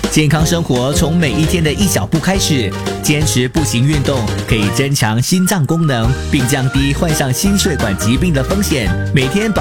健康生活从每一天的一小步开始，坚持步行运动可以增强心脏功能，并降低患上心血管疾病的风险。每天保